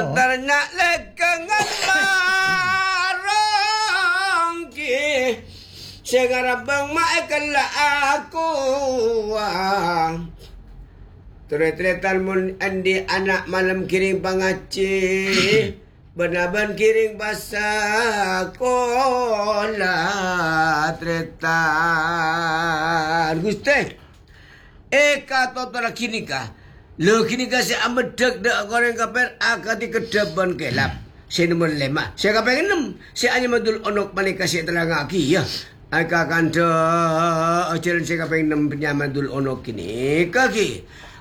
ternak lekengan marong ki segarabang maekala aku Tere-teretan mun andi anak malam kiring pangaci benaban kiring basa kola tretan Gusti kato tara kini ka lo kini ka si amedek dak goreng kaper akati kedeban kelap si nomor 5 si kapeng 6 si anya madul onok manika si telang aki ya aka kanda ajaran si kapeng 6 penyamadul onok kini kaki